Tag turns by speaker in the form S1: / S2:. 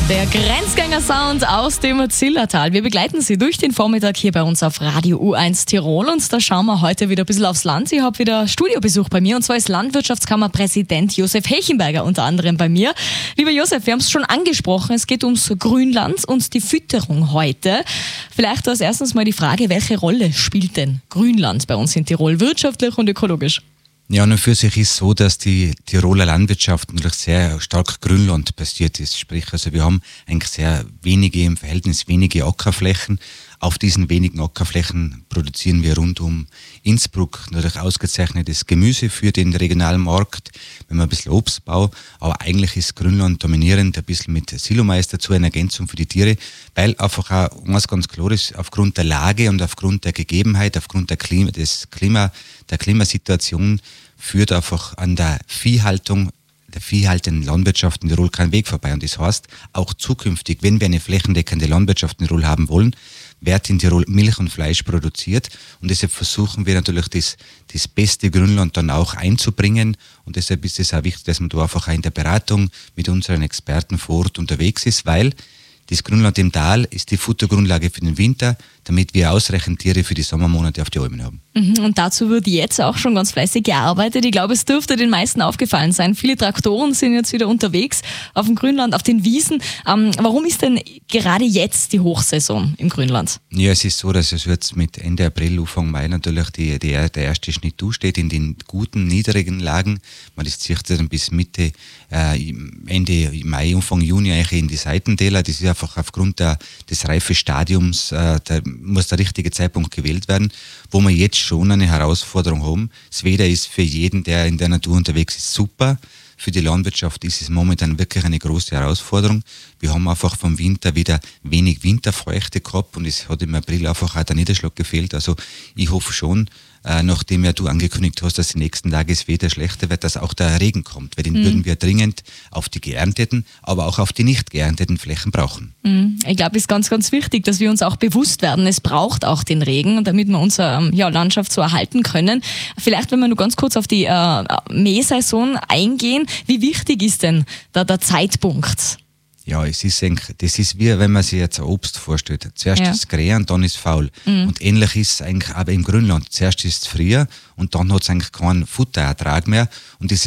S1: Der Grenzgänger-Sound aus dem Zillertal. Wir begleiten Sie durch den Vormittag hier bei uns auf Radio U1 Tirol und da schauen wir heute wieder ein bisschen aufs Land. Ich habe wieder Studiobesuch bei mir und zwar ist Landwirtschaftskammerpräsident Josef Hechenberger unter anderem bei mir. Lieber Josef, wir haben es schon angesprochen, es geht ums Grünland und die Fütterung heute. Vielleicht als erstes mal die Frage, welche Rolle spielt denn Grünland bei uns in Tirol, wirtschaftlich und ökologisch?
S2: Ja, und für sich ist so, dass die Tiroler Landwirtschaft natürlich sehr stark Grünland basiert ist. Sprich, also wir haben eigentlich sehr wenige, im Verhältnis wenige Ackerflächen. Auf diesen wenigen Ackerflächen produzieren wir rund um Innsbruck natürlich ausgezeichnetes Gemüse für den regionalen Markt. Wenn man ein bisschen Obstbau, aber eigentlich ist Grünland dominierend, ein bisschen mit Silomais dazu, eine Ergänzung für die Tiere, weil einfach auch was ganz klar ist, aufgrund der Lage und aufgrund der Gegebenheit, aufgrund der Klimasituation führt einfach an der viehhaltenden Landwirtschaft in Tirol kein Weg vorbei. Und das heißt, auch zukünftig, wenn wir eine flächendeckende Landwirtschaft in Tirol haben wollen, wird in Tirol Milch und Fleisch produziert. Und deshalb versuchen wir natürlich, das beste Grünland dann auch einzubringen. Und deshalb ist es auch wichtig, dass man da einfach auch in der Beratung mit unseren Experten vor Ort unterwegs ist, weil das Grünland im Tal ist die Futtergrundlage für den Winter, damit wir ausreichend Tiere für die Sommermonate auf die Almen haben.
S1: Und dazu wird jetzt auch schon ganz fleißig gearbeitet. Ich glaube, es dürfte den meisten aufgefallen sein. Viele Traktoren sind jetzt wieder unterwegs auf dem Grünland, auf den Wiesen. Warum ist denn gerade jetzt die Hochsaison im Grünland?
S2: Ja, es ist so, dass es jetzt mit Ende April, Anfang Mai natürlich der erste Schnitt steht in den guten, niedrigen Lagen. Das zieht sich dann bis Mitte, Ende Mai, Anfang Juni eigentlich in die Seitentäler. Das ist einfach aufgrund des Reifestadiums, da muss der richtige Zeitpunkt gewählt werden, wo wir jetzt schon eine Herausforderung haben. Das Wetter ist für jeden, der in der Natur unterwegs ist, super. Für die Landwirtschaft ist es momentan wirklich eine große Herausforderung. Wir haben einfach vom Winter wieder wenig Winterfeuchte gehabt und es hat im April einfach auch der Niederschlag gefehlt. Also ich hoffe schon, nachdem ja du angekündigt hast, dass die nächsten Tage das Wetter schlechter wird, dass auch der Regen kommt. Weil den würden wir dringend auf die geernteten, aber auch auf die nicht geernteten Flächen brauchen.
S1: Ich glaube, es ist ganz, ganz wichtig, dass wir uns auch bewusst werden, es braucht auch den Regen, damit wir unsere Landschaft so erhalten können. Vielleicht, wenn wir nur ganz kurz auf die Mähsaison eingehen, wie wichtig ist denn da der Zeitpunkt?
S2: Ja, das ist wie, wenn man sich jetzt ein Obst vorstellt. Zuerst ist es grä und dann ist es faul. Und ähnlich ist es eigentlich aber im Grünland. Zuerst ist es frier und dann hat es eigentlich keinen Futterertrag mehr. Und das